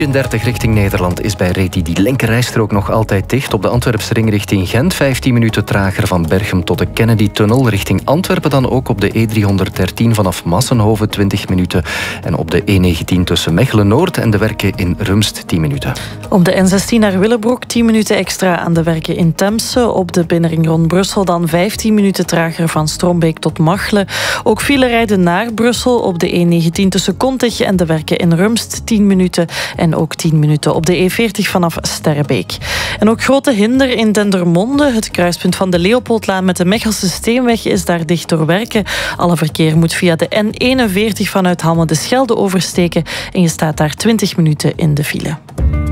30 richting Nederland is bij Reti die linkerrijstrook nog altijd dicht. Op de Antwerpse ring richting Gent 15 minuten trager van Berchem tot de Kennedy-tunnel. Richting Antwerpen dan ook op de E313 vanaf Massenhoven 20 minuten. En op de E19 tussen Mechelen-Noord en de werken in Rumst 10 minuten. Op de N16 naar Willebroek 10 minuten extra aan de werken in Temse. Op de binnenring rond Brussel dan 15 minuten trager van Strombeek tot Machelen. Ook file rijden naar Brussel op de E19 tussen Kontig en de werken in Rumst 10 minuten. En ook 10 minuten op de E40 vanaf Sterrebeek. En ook grote hinder in Dendermonde. Het kruispunt van de Leopoldlaan met de Mechelse Steenweg is daar dicht door werken. Alle verkeer moet via de N41 vanuit Hamme de Schelde oversteken. En je staat daar 20 minuten in de file.